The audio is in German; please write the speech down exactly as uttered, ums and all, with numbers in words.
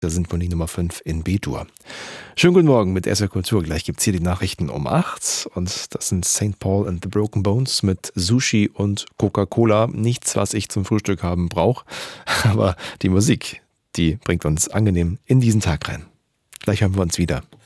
der Sinfonie Nummer fünf in B-Dur. Schönen guten Morgen mit S R Kultur. Gleich gibt es hier die Nachrichten um acht. Und das sind Saint Paul and the Broken Bones mit Sushi und Coca-Cola. Nichts, was ich zum Frühstück haben brauche. Aber die Musik, die bringt uns angenehm in diesen Tag rein. Gleich hören wir uns wieder.